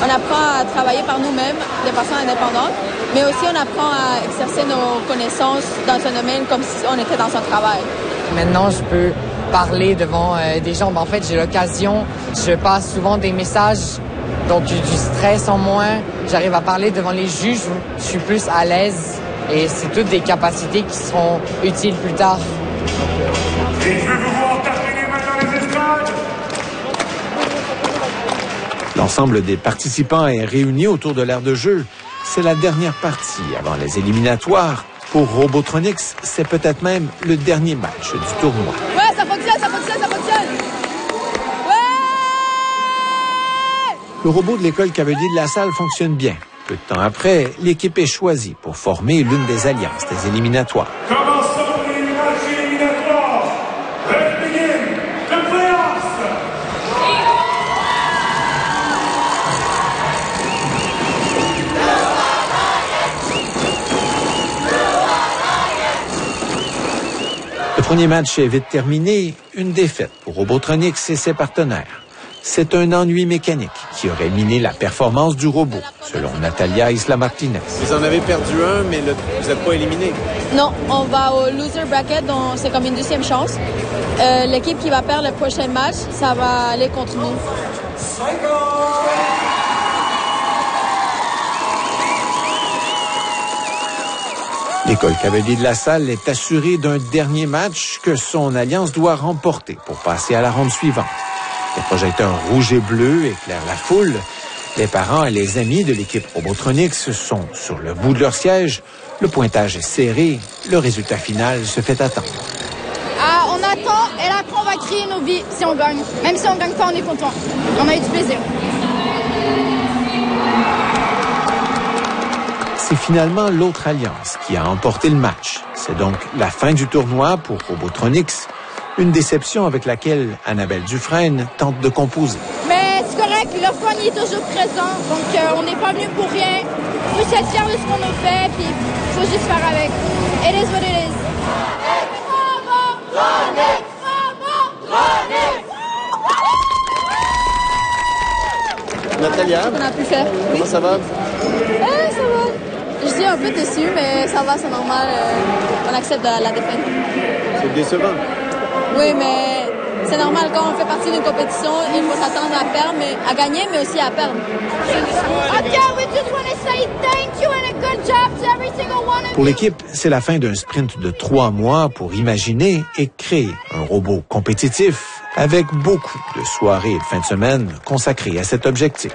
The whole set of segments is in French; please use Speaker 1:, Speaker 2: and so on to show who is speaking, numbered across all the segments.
Speaker 1: On apprend à travailler par nous-mêmes de façon indépendante, mais aussi on apprend à exercer nos connaissances dans un domaine comme si on était dans un travail.
Speaker 2: Maintenant, je peux parler devant des gens. En fait, j'ai l'occasion, je passe souvent des messages, donc du stress en moins. J'arrive à parler devant les juges, je suis plus à l'aise et c'est toutes des capacités qui seront utiles plus tard.
Speaker 3: Et je veux vous voir taper les mains dans les estrades.
Speaker 4: L'ensemble des participants est réuni autour de l'aire de jeu. C'est la dernière partie avant les éliminatoires. Pour Robotronics, c'est peut-être même le dernier match du tournoi.
Speaker 1: Ouais, ça fonctionne, ça fonctionne, ça fonctionne! Ouais!
Speaker 4: Le robot de l'école Cavalier de la Salle fonctionne bien. Peu de temps après, l'équipe est choisie pour former l'une des alliances des éliminatoires.
Speaker 3: Commençons les matchs éliminatoires. Let's begin the playoffs.
Speaker 4: Le premier match est vite terminé, une défaite pour Robotronics et ses partenaires. C'est un ennui mécanique qui aurait miné la performance du robot, selon Natalia Isla Martinez.
Speaker 5: Vous en avez perdu un, mais vous n'êtes pas éliminé.
Speaker 1: Non, on va au loser bracket, donc c'est comme une deuxième chance. L'équipe qui va perdre le prochain match, ça va aller contre nous.
Speaker 4: L'école Cavalier de la Salle est assurée d'un dernier match que son alliance doit remporter pour passer à la ronde suivante. Les projecteurs rouges et bleus éclairent la foule. Les parents et les amis de l'équipe Robotronics sont sur le bout de leur siège. Le pointage est serré. Le résultat final se fait attendre.
Speaker 6: On attend et après on va crier nos vies si on gagne. Même si on gagne pas, on est content. On a eu du plaisir.
Speaker 4: C'est finalement l'autre alliance qui a emporté le match. C'est donc la fin du tournoi pour Robotronics. Une déception avec laquelle Annabelle Dufresne tente de composer.
Speaker 6: Mais c'est correct, le fun il est toujours présent, donc on n'est pas venu pour rien. Il faut être fiers de ce qu'on a fait, puis il faut juste faire avec. It is what it is.
Speaker 5: Natalia,
Speaker 1: On a pu faire.
Speaker 5: comment ça va?
Speaker 1: Ça va. Je suis un peu déçue, mais ça va, c'est normal. On accepte la défaite.
Speaker 5: C'est décevant.
Speaker 1: Oui, mais c'est normal. Quand on fait partie d'une compétition, il faut s'attendre à perdre, à gagner, mais aussi à perdre.
Speaker 4: Pour l'équipe, c'est la fin d'un sprint de 3 mois pour imaginer et créer un robot compétitif avec beaucoup de soirées et de fins de semaine consacrées à cet objectif.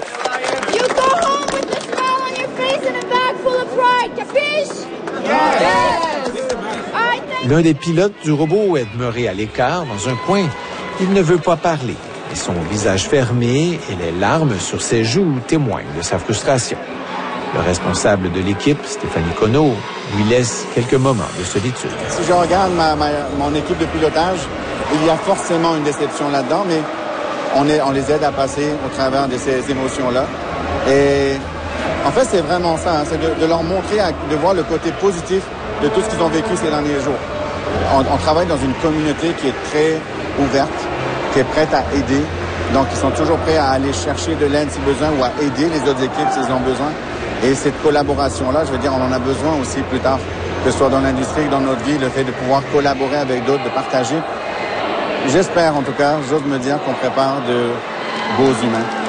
Speaker 4: L'un des pilotes du robot est demeuré à l'écart dans un coin. Il ne veut pas parler. Et son visage fermé et les larmes sur ses joues témoignent de sa frustration. Le responsable de l'équipe, Stéphanie Conneau, lui laisse quelques moments de solitude.
Speaker 7: Si je regarde mon équipe de pilotage, il y a forcément une déception là-dedans, mais on les aide à passer au travers de ces émotions-là. Et en fait, c'est vraiment ça, hein, c'est de leur montrer, de voir le côté positif de tout ce qu'ils ont vécu ces derniers jours. On travaille dans une communauté qui est très ouverte, qui est prête à aider. Donc, ils sont toujours prêts à aller chercher de l'aide si besoin ou à aider les autres équipes s'ils ont besoin. Et cette collaboration-là, je veux dire, on en a besoin aussi plus tard, que ce soit dans l'industrie que dans notre vie, le fait de pouvoir collaborer avec d'autres, de partager. J'espère, en tout cas, j'ose me dire qu'on prépare de beaux humains.